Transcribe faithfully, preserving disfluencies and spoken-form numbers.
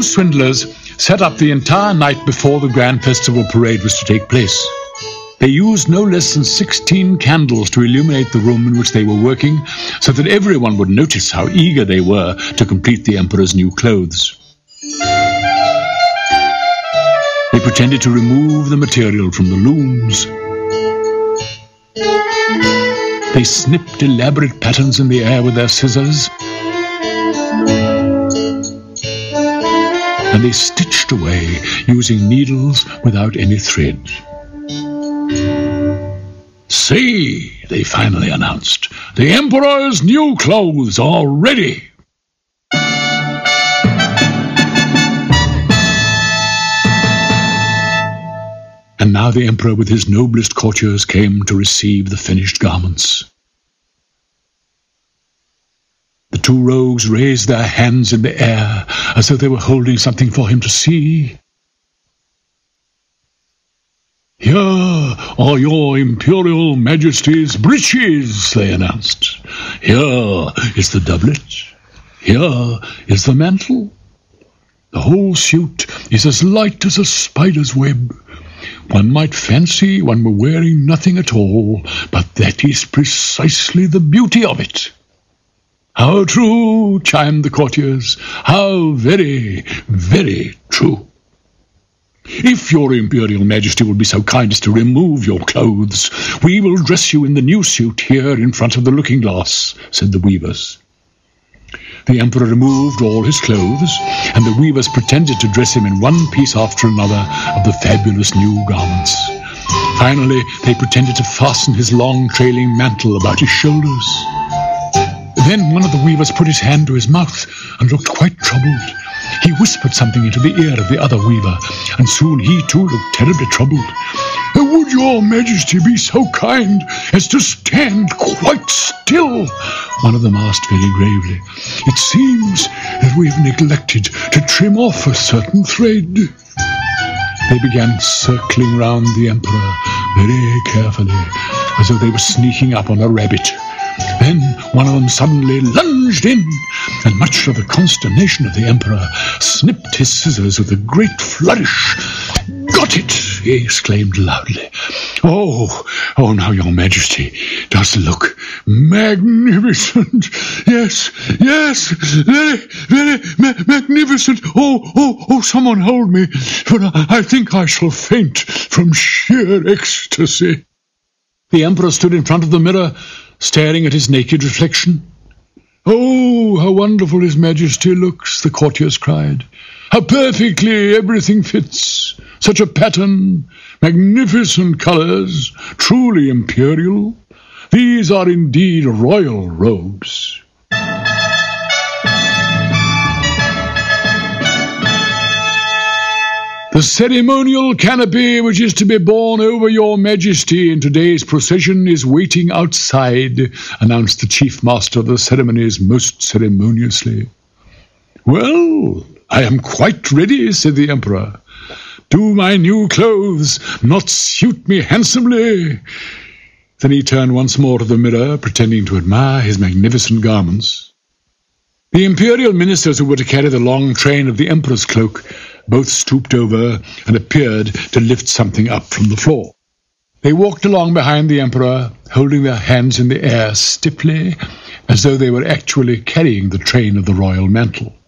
swindlers sat up the entire night before the grand festival parade was to take place. They used no less than sixteen candles to illuminate the room in which they were working, so that everyone would notice how eager they were to complete the emperor's new clothes. They pretended to remove the material from the looms. They snipped elaborate patterns in the air with their scissors. And they stitched away using needles without any thread. "See," they finally announced, "the Emperor's new clothes are ready." And now the Emperor with his noblest courtiers came to receive the finished garments. The two rogues raised their hands in the air as though they were holding something for him to see. "Here are your Imperial Majesty's breeches," they announced. "Here is the doublet. Here is the mantle. The whole suit is as light as a spider's web. One might fancy one were wearing nothing at all, but that is precisely the beauty of it." "How true," chimed the courtiers. "How very, very true." "If your Imperial Majesty will be so kind as to remove your clothes, we will dress you in the new suit here in front of the looking-glass," said the weavers. The Emperor removed all his clothes, and the weavers pretended to dress him in one piece after another of the fabulous new garments. Finally, they pretended to fasten his long trailing mantle about his shoulders. Then one of the weavers put his hand to his mouth and looked quite troubled. He whispered something into the ear of the other weaver, and soon he too looked terribly troubled. "Would your Majesty be so kind as to stand quite still?" one of them asked very gravely. "It seems that we've neglected to trim off a certain thread." They began circling round the Emperor very carefully, as though they were sneaking up on a rabbit. Then one of them suddenly lunged in, and much to the consternation of the Emperor, snipped his scissors with a great flourish. "Got it!" he exclaimed loudly. Oh, oh, now your Majesty does look magnificent. Yes, yes, very, very ma magnificent. Oh, oh, oh, someone hold me, for I think I shall faint from sheer ecstasy." The Emperor stood in front of the mirror, staring at his naked reflection. "Oh, how wonderful His Majesty looks," the courtiers cried. "How perfectly everything fits. Such a pattern, magnificent colours, truly imperial. These are indeed royal robes." "The ceremonial canopy which is to be borne over your Majesty in today's procession is waiting outside," announced the chief master of the ceremonies most ceremoniously. "Well, I am quite ready," said the Emperor. "Do my new clothes not suit me handsomely?" Then he turned once more to the mirror, pretending to admire his magnificent garments. The imperial ministers who were to carry the long train of the Emperor's cloak both stooped over and appeared to lift something up from the floor. They walked along behind the Emperor, holding their hands in the air stiffly, as though they were actually carrying the train of the royal mantle.